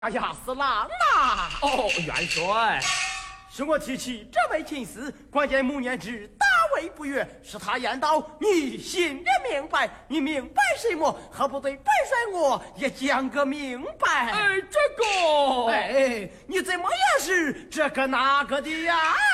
哎呀，四郎啊！ 哦，元帅， 是我提起这位亲事，关键穆念之大为不悦，是他言道：“你心里明白，你明白什么？何不对本帅我也讲个明白？” 这个， 你怎么也是这个那个的呀？